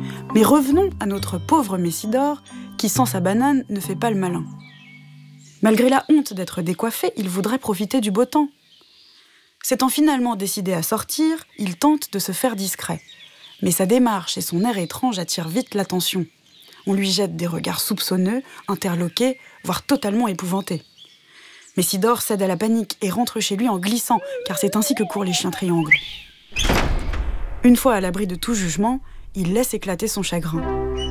Mais revenons à notre pauvre Messidor, qui sans sa banane ne fait pas le malin. Malgré la honte d'être décoiffé, il voudrait profiter du beau temps. S'étant finalement décidé à sortir, il tente de se faire discret. Mais sa démarche et son air étrange attirent vite l'attention. On lui jette des regards soupçonneux, interloqués, voire totalement épouvantés. Messidor cède à la panique et rentre chez lui en glissant, car c'est ainsi que courent les chiens triangles. Une fois à l'abri de tout jugement, il laisse éclater son chagrin.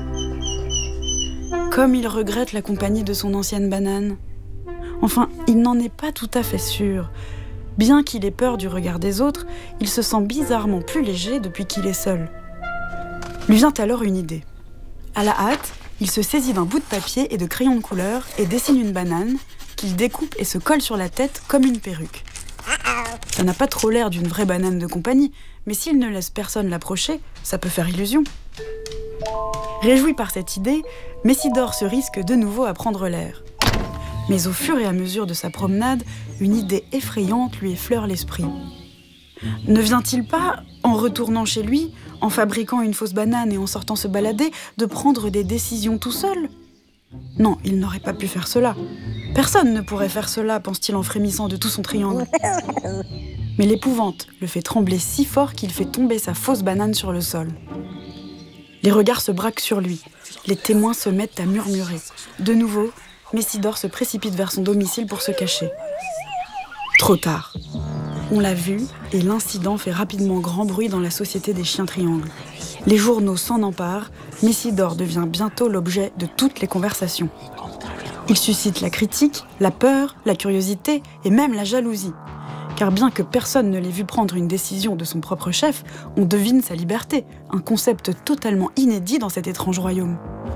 Comme il regrette la compagnie de son ancienne banane. Enfin, il n'en est pas tout à fait sûr. Bien qu'il ait peur du regard des autres, il se sent bizarrement plus léger depuis qu'il est seul. Lui vient alors une idée. À la hâte, il se saisit d'un bout de papier et de crayon de couleur et dessine une banane qu'il découpe et se colle sur la tête comme une perruque. Ça n'a pas trop l'air d'une vraie banane de compagnie, mais s'il ne laisse personne l'approcher, ça peut faire illusion. Réjoui par cette idée, Messidor se risque de nouveau à prendre l'air. Mais au fur et à mesure de sa promenade, une idée effrayante lui effleure l'esprit. Ne vient-il pas, en retournant chez lui, en fabriquant une fausse banane et en sortant se balader, de prendre des décisions tout seul ? Non, il n'aurait pas pu faire cela. Personne ne pourrait faire cela, pense-t-il en frémissant de tout son triangle. Mais l'épouvante le fait trembler si fort qu'il fait tomber sa fausse banane sur le sol. Les regards se braquent sur lui. Les témoins se mettent à murmurer. De nouveau, Messidor se précipite vers son domicile pour se cacher. Trop tard. On l'a vu et l'incident fait rapidement grand bruit dans la société des chiens triangles. Les journaux s'en emparent, Messidor devient bientôt l'objet de toutes les conversations. Il suscite la critique, la peur, la curiosité et même la jalousie. Car bien que personne ne l'ait vu prendre une décision de son propre chef, on devine sa liberté, un concept totalement inédit dans cet étrange royaume.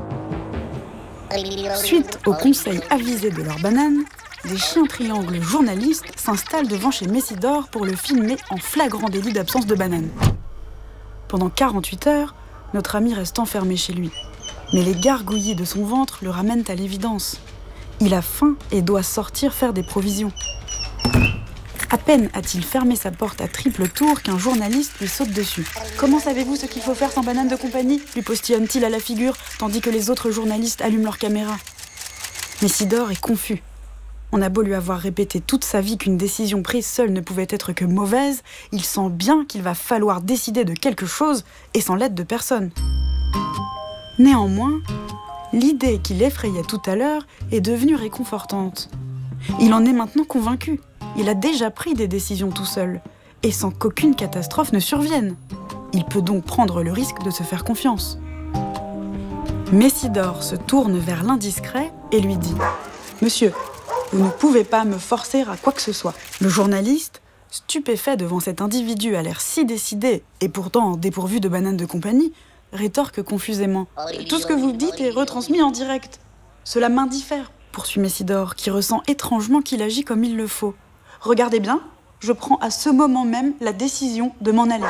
Suite au conseil avisé de leur banane, des chiens triangles journalistes s'installent devant chez Messidor pour le filmer en flagrant délit d'absence de banane. Pendant 48 heures, notre ami reste enfermé chez lui. Mais les gargouillis de son ventre le ramènent à l'évidence. Il a faim et doit sortir faire des provisions. À peine a-t-il fermé sa porte à triple tour qu'un journaliste lui saute dessus. « Comment savez-vous ce qu'il faut faire sans banane de compagnie ?» lui postillonne-t-il à la figure, tandis que les autres journalistes allument leur caméra. Messidor est confus. On a beau lui avoir répété toute sa vie qu'une décision prise seule ne pouvait être que mauvaise, il sent bien qu'il va falloir décider de quelque chose et sans l'aide de personne. Néanmoins, l'idée qui l'effrayait tout à l'heure est devenue réconfortante. Il en est maintenant convaincu. Il a déjà pris des décisions tout seul, et sans qu'aucune catastrophe ne survienne. Il peut donc prendre le risque de se faire confiance. Messidor se tourne vers l'indiscret et lui dit « Monsieur, vous ne pouvez pas me forcer à quoi que ce soit. » Le journaliste, stupéfait devant cet individu à l'air si décidé et pourtant dépourvu de banane de compagnie, rétorque confusément « Tout ce que vous dites est retransmis en direct. Cela m'indiffère, » poursuit Messidor, qui ressent étrangement qu'il agit comme il le faut. « Regardez bien, je prends à ce moment même la décision de m'en aller. »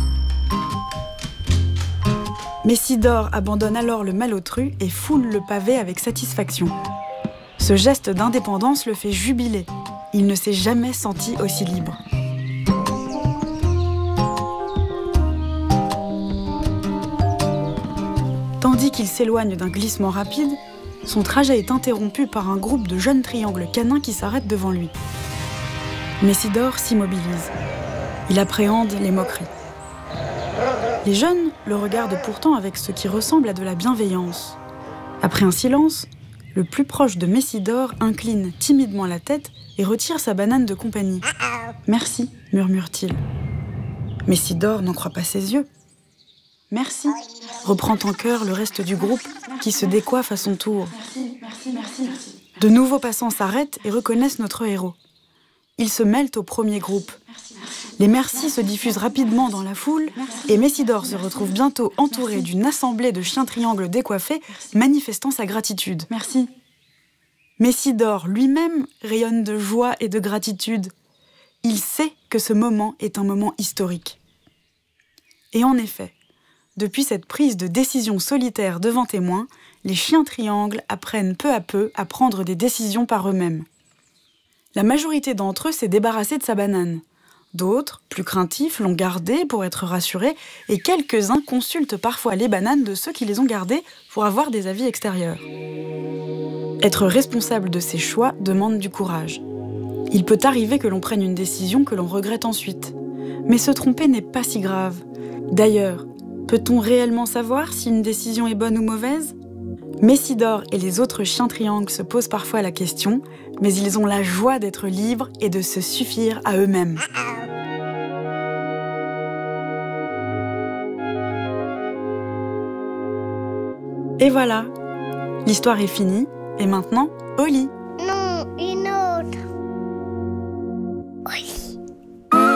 Messidor abandonne alors le malotru et foule le pavé avec satisfaction. Ce geste d'indépendance le fait jubiler. Il ne s'est jamais senti aussi libre. Tandis qu'il s'éloigne d'un glissement rapide, son trajet est interrompu par un groupe de jeunes triangles canins qui s'arrêtent devant lui. Messidor s'immobilise. Il appréhende les moqueries. Les jeunes le regardent pourtant avec ce qui ressemble à de la bienveillance. Après un silence, le plus proche de Messidor incline timidement la tête et retire sa banane de compagnie. « Merci », murmure-t-il. Messidor n'en croit pas ses yeux. « Merci », reprend en chœur le reste du groupe qui se décoiffe à son tour. Merci. De nouveaux passants s'arrêtent et reconnaissent notre héros. Ils se mêlent au premier groupe. Les merci se diffusent rapidement dans la foule et Messidor se retrouve bientôt entouré d'une assemblée de chiens triangles décoiffés manifestant sa gratitude. Merci. Messidor lui-même rayonne de joie et de gratitude. Il sait que ce moment est un moment historique. Et en effet, depuis cette prise de décision solitaire devant témoins, les chiens triangles apprennent peu à peu à prendre des décisions par eux-mêmes. La majorité d'entre eux s'est débarrassée de sa banane. D'autres, plus craintifs, l'ont gardée pour être rassurés, et quelques-uns consultent parfois les bananes de ceux qui les ont gardées pour avoir des avis extérieurs. Être responsable de ses choix demande du courage. Il peut arriver que l'on prenne une décision que l'on regrette ensuite. Mais se tromper n'est pas si grave. D'ailleurs, peut-on réellement savoir si une décision est bonne ou mauvaise ? Messidor et les autres chiens triangles se posent parfois la question, mais ils ont la joie d'être libres et de se suffire à eux-mêmes. Et voilà, l'histoire est finie, et maintenant, au lit.